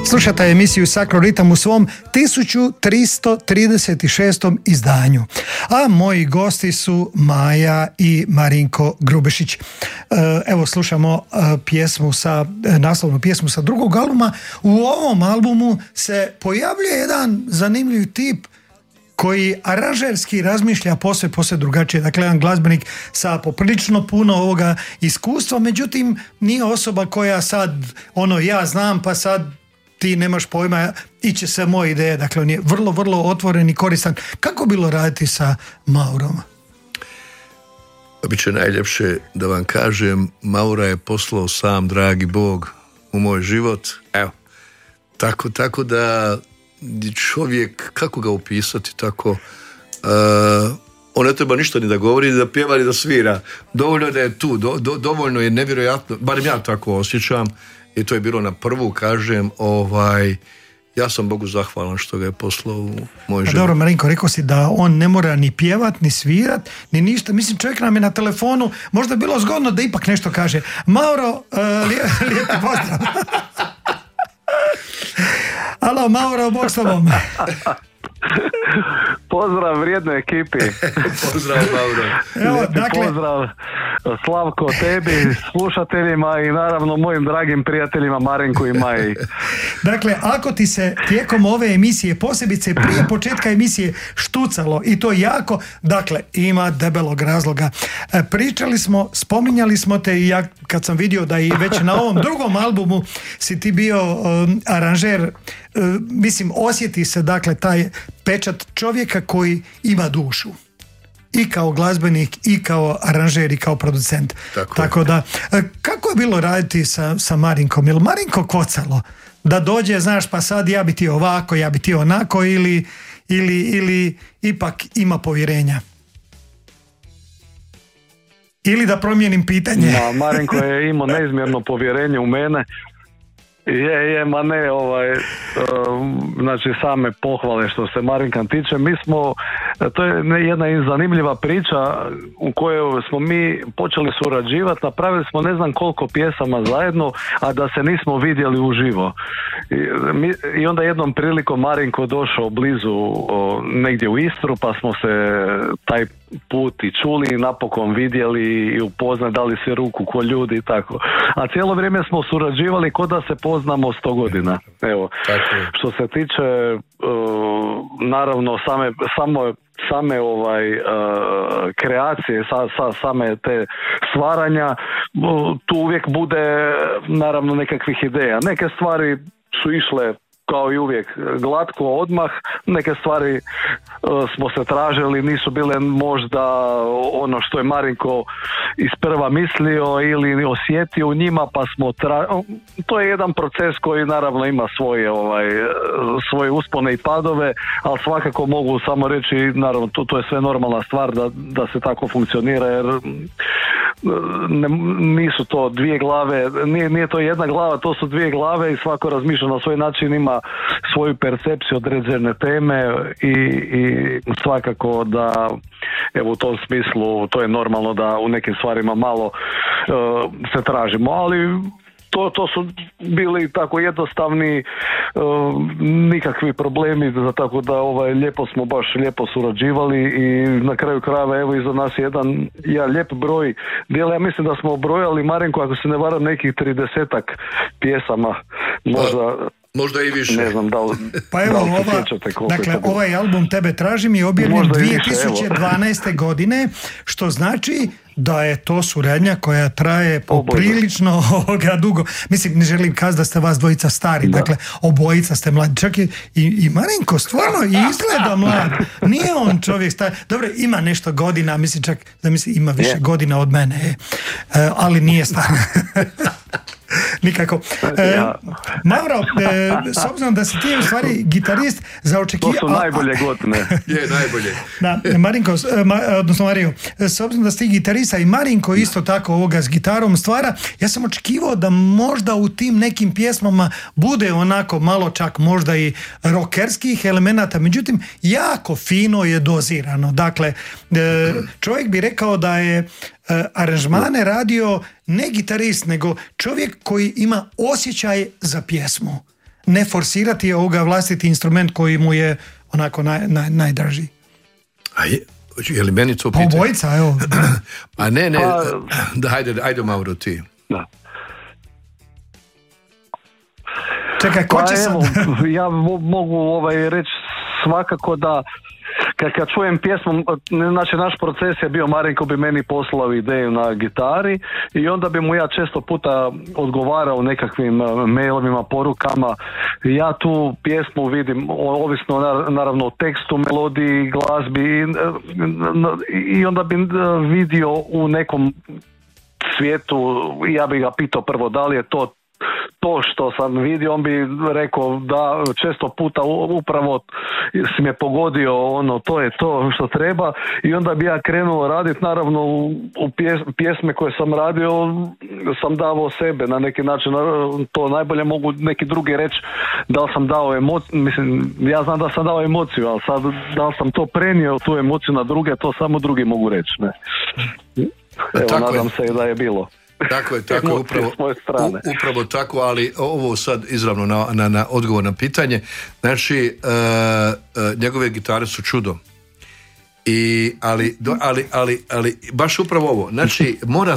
Slušate emisiju Sakro Ritam u svom 1336. izdanju. A moji gosti su Maja i Marinko Grubešić. Evo slušamo naslovnu pjesmu sa drugog albuma. U ovom albumu se pojavljuje jedan zanimljiv tip koji aranžerski razmišlja posve drugačije. Dakle, jedan glazbenik sa poprilično puno ovoga iskustva, međutim, nije osoba koja sad, ja znam, pa sad ti nemaš pojma, iće se moje ideje. Dakle, on je vrlo otvoren i koristan. Kako bilo raditi sa Maurom? Biće najljepše da vam kažem, Maura je poslao sam dragi Bog u moj život. Evo, tako da čovjek, kako ga opisati, tako on ne treba ništa ni da govori, ni da pjeva, ni da svira. Dovoljno je da je tu, dovoljno je nevjerojatno, barem ja tako osjećam, i to je bilo na prvu, kažem, ja sam Bogu zahvalan što ga je poslao u moj život. Dobro, Marinko, rekao si da on ne mora ni pjevat, ni svirat, ni ništa. Mislim, čovjek nam je na telefonu, možda je bilo zgodno da ipak nešto kaže. Mauro, lijepi pozdrav. Alo, Mauro, Bog s tobom. Pozdrav vrijednoj ekipi. Pozdrav, Mauro. Evo, dakle, pozdrav Slavko, tebi, slušateljima i naravno mojim dragim prijateljima Marinku i Maji. Dakle, ako ti se tijekom ove emisije, posebice prije početka emisije, štucalo i to jako, dakle, ima debelog razloga. Spominjali smo te i ja kad sam vidio da i već na ovom drugom albumu si ti bio aranžer, mislim, osjeti se, dakle, taj pečat čovjeka koji ima dušu. I kao glazbenik, i kao aranžer, i kao producent. Tako da, kako je bilo raditi sa Marinkom? Je li Marinko kocalo? Da dođe, znaš, pa sad ja bi ti ovako, ja bi ti onako, ili ipak ima povjerenja? Ili da promijenim pitanje? Marinko je imao neizmjerno povjerenje u mene. Znači same pohvale što se Marinka tiče. To je jedna zanimljiva priča u kojoj smo mi počeli surađivati, napravili smo ne znam koliko pjesama zajedno, a da se nismo vidjeli uživo. I onda jednom prilikom Marinko došao blizu negdje u Istru, pa smo se taj put i čuli i napokon vidjeli i upoznali, dali se ruku ko ljudi i tako. A cijelo vrijeme smo surađivali ko da se poznamo 100 godina. Evo, što se tiče naravno same kreacije, same te stvaranja, tu uvijek bude naravno nekakvih ideja. Neke stvari su išle kao i uvijek glatko odmah, neke stvari smo se tražili, nisu bile možda ono što je Marinko isprva mislio ili osjetio u njima, pa smo to je jedan proces koji naravno ima svoje uspone i padove, ali svakako mogu samo reći, naravno to je sve normalna stvar da se tako funkcionira, jer nisu to dvije glave, nije to jedna glava, to su dvije glave i svako razmišlja na svoj način, ima svoju percepciju određene teme i svakako da evo u tom smislu to je normalno da u nekim stvarima malo se tražimo, ali to su bili tako jednostavni, nikakvi problemi, tako da smo baš lijepo surađivali i na kraju krajeva evo iza nas je jedan lijep broj dijela. Ja mislim da smo brojali, Marinko, ako se ne varam, nekih 30-ak pjesama, možda i više. Ne znam da li, pa evo, ovaj album Tebe tražim je objavljen 2012. godine, što znači da je to suradnja koja traje poprilično dugo. Mislim, ne želim kazati da ste vas dvojica stari, dakle, obojica ste mladi. Čak i Marinko stvarno izgleda mlad. Nije on čovjek stari. Dobro, ima nešto godina, mislim čak da ima više godina od mene, ali nije star. Nikako. Mauro, s obzirom da si ti u stvari gitarist za očekivanje... To su najbolje godine. Je, najbolje. Da, Marinko, odnosno Mario, s obzirom da si ti gitarista i Marinko isto tako ovoga s gitarom stvara, ja sam očekivao da možda u tim nekim pjesmama bude onako malo čak možda i rockerskih elemenata, međutim, jako fino je dozirano. Dakle, čovjek bi rekao da je aranžmane radio ne gitarist, nego čovjek koji ima osjećaj za pjesmu. ne forsirati ovoga vlastiti instrument koji mu je onako najdraži. A je li meni to pitanje? Obojica, evo. A ne, ajde Mauro ti. Da. Čekaj, ko će sad? Ja mogu reći svakako da kad čujem pjesmu, znači naš proces je bio, Marinko bi meni poslao ideju na gitari i onda bi mu ja često puta odgovarao nekakvim mailovima, porukama. Ja tu pjesmu vidim, ovisno naravno o tekstu, melodiji, glazbi i onda bi vidio u nekom svijetu, ja bi ga pitao prvo da li je to što sam vidio, on bi rekao da često puta upravo si me pogodio, to je to što treba i onda bi ja krenuo raditi, naravno u pjesme koje sam radio sam davao sebe na neki način, to najbolje mogu neki drugi reći da li sam dao emociju, mislim ja znam da sam dao emociju, ali sad da li sam to prenio tu emociju na druge, to samo drugi mogu reći, ne. Evo, nadam se da je bilo. Tako je, upravo tako, ali ovo sad izravno na odgovor na pitanje. Znači, njegove gitare su čudo. Ali baš upravo ovo. Znači, mora